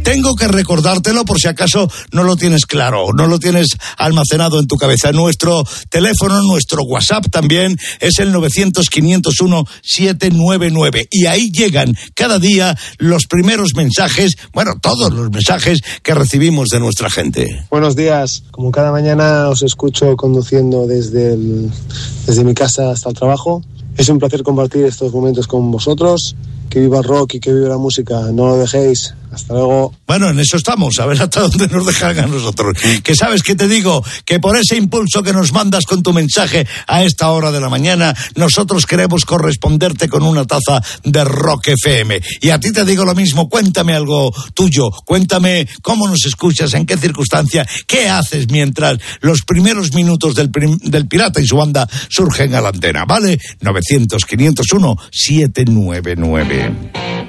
tengo que recordártelo por si acaso no lo tienes claro, no lo tienes almacenado en tu cabeza. Nuestro teléfono, nuestro WhatsApp también es el 900-501-799 y ahí llegan cada día los primeros mensajes, bueno, todos los mensajes que recibimos de nuestra gente. Buenos días, como cada mañana os escucho conduciendo desde mi casa hasta el trabajo. Es un placer compartir estos momentos con vosotros. Que viva el rock y que viva la música. No lo dejéis. Hasta luego. Bueno, en eso estamos, a ver hasta dónde nos dejan a nosotros. Que sabes que te digo, que por ese impulso que nos mandas con tu mensaje a esta hora de la mañana, nosotros queremos corresponderte con una taza de Rock FM. Y a ti te digo lo mismo, cuéntame algo tuyo, cuéntame cómo nos escuchas, en qué circunstancia, qué haces mientras los primeros minutos del Pirata y su banda surgen a la antena, ¿vale? 900-501-799.